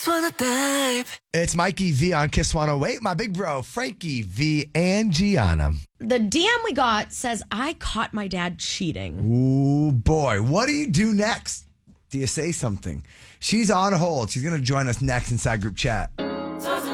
Kiss 105. It's Mikey V on Kiss 108. My big bro, Frankie V and Gianna. The DM we got says, I caught my dad cheating. Ooh, boy. What do you do next? Do you say something? She's on hold. She's going to join us next inside group chat.